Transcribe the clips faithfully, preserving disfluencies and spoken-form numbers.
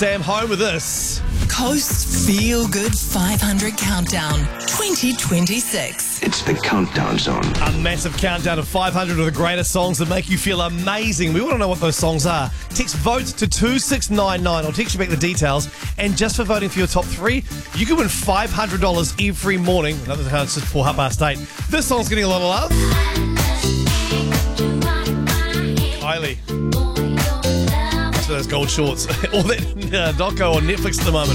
Sam home with this. Coast's Feel Good five hundred Countdown twenty twenty-six. It's the countdown song. A massive countdown of five hundred of the greatest songs that make you feel amazing. We want to know what those songs are. Text VOTE to two six nine nine. I'll text you back the details. And just for voting for your top three, you can win five hundred dollars every morning. Another time it's just before half past eight. This song's getting a lot of love. Kylie. That's for those gold shorts. All that uh, doco on Netflix at the moment.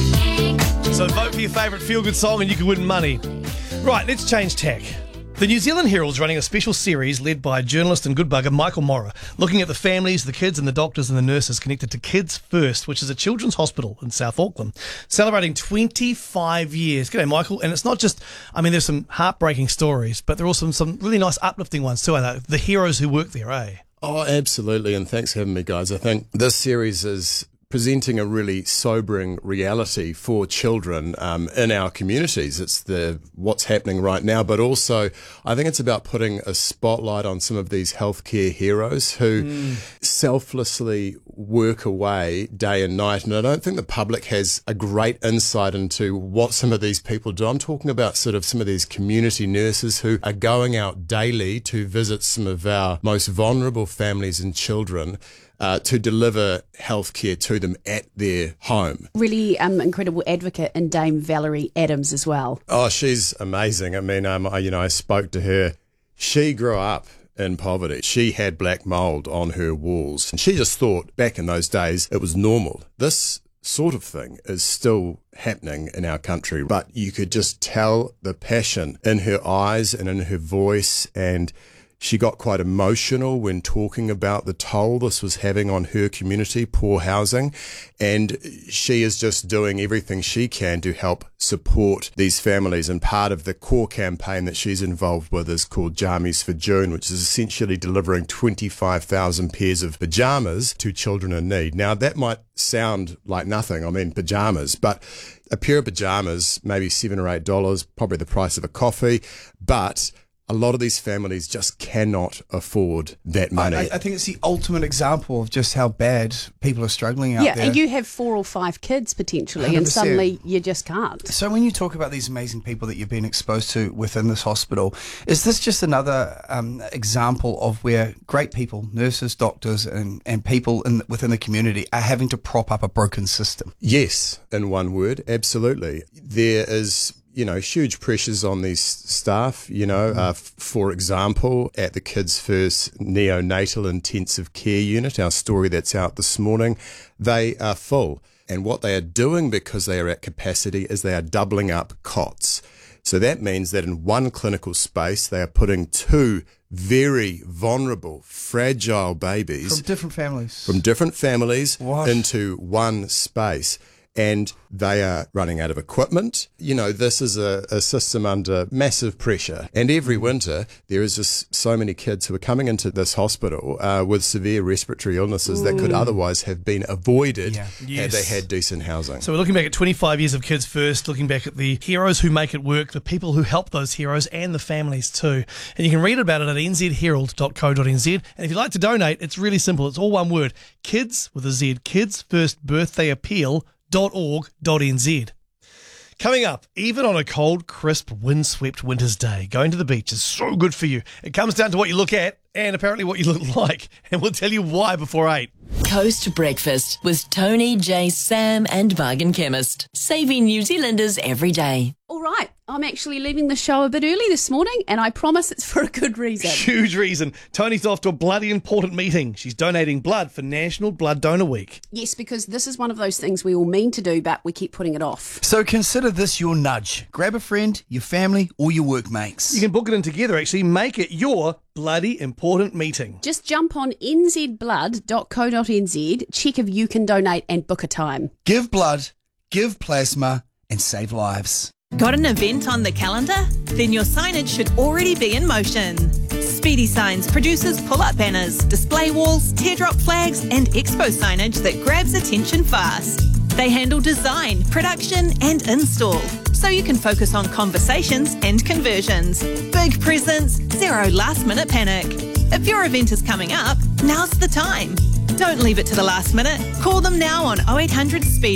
So vote for your favourite feel-good song and you can win money. Right, let's change tack. The New Zealand Herald's running a special series led by journalist and good bugger Michael Morra, looking at the families, the kids and the doctors and the nurses connected to Kids First, which is a children's hospital in South Auckland, celebrating twenty-five years. G'day, Michael. And it's not just, I mean, there's some heartbreaking stories, but there are also some really nice uplifting ones too. I know. The heroes who work there, eh? Oh, absolutely. And thanks for having me, guys. I think this series is presenting a really sobering reality for children um, in our communities. It's the what's happening right now, but also I think it's about putting a spotlight on some of these healthcare heroes who mm. selflessly work away day and night. And I don't think the public has a great insight into what some of these people do. I'm talking about sort of some of these community nurses who are going out daily to visit some of our most vulnerable families and children Uh, to deliver healthcare to them at their home. Really um, incredible advocate in Dame Valerie Adams as well. Oh, she's amazing. I mean, um, I, you know, I spoke to her. She grew up in poverty. She had black mold on her walls. And she just thought back in those days it was normal. This sort of thing is still happening in our country, but you could just tell the passion in her eyes and in her voice, and she got quite emotional when talking about the toll this was having on her community, poor housing, and she is just doing everything she can to help support these families. And part of the core campaign that she's involved with is called Jammies for June, which is essentially delivering twenty-five thousand pairs of pyjamas to children in need. Now, that might sound like nothing, I mean pyjamas, but a pair of pyjamas, maybe seven or eight dollars, probably the price of a coffee, but a lot of these families just cannot afford that money. I, I think it's the ultimate example of just how bad people are struggling out yeah, there. and you have four or five kids potentially, one hundred percent. and suddenly you just can't. So when you talk about these amazing people that you've been exposed to within this hospital, is this just another um, example of where great people, nurses, doctors, and, and people in, within the community are having to prop up a broken system? Yes, in one word, absolutely. There is, you know, huge pressures on these staff, you know, uh, f- for example, at the Kids First Neonatal Intensive Care Unit, our story that's out this morning, they are full. And what they are doing, because they are at capacity, is they are doubling up cots. So that means that in one clinical space, they are putting two very vulnerable, fragile babies From different families. from different families What? into one space. And they are running out of equipment. You know, this is a, a system under massive pressure. And every winter, there is just so many kids who are coming into this hospital uh, with severe respiratory illnesses that could otherwise have been avoided Yeah. had Yes. they had decent housing. So we're looking back at twenty-five years of Kids First, looking back at the heroes who make it work, the people who help those heroes, and the families too. And you can read about it at n z herald dot co dot n z. And if you'd like to donate, it's really simple. It's all one word. Kids with a Z. Kids First Birthday Appeal. .org.nz. Coming up, even on a cold, crisp, windswept winter's day, going to the beach is so good for you. It comes down to what you look at and apparently what you look like. And we'll tell you why before eight. Coast Breakfast with Tony, Jay, Sam and Bargain Chemist. Saving New Zealanders every day. All right, I'm actually leaving the show a bit early this morning, and I promise it's for a good reason. Huge reason. Tony's off to a bloody important meeting. She's donating blood for National Blood Donor Week. Yes, because this is one of those things we all mean to do, but we keep putting it off. So consider this your nudge. Grab a friend, your family, or your workmates. You can book it in together, actually. Make it your bloody important meeting. Just jump on n z blood dot co dot n z, check if you can donate and book a time. Give blood, give plasma, and save lives. Got an event on the calendar? Then your signage should already be in motion. Speedy Signs produces pull-up banners, display walls, teardrop flags and expo signage that grabs attention fast. They handle design, production and install, so you can focus on conversations and conversions. Big presents, zero last-minute panic. If your event is coming up, now's the time. Don't leave it to the last minute. Call them now on oh eight hundred SPEED.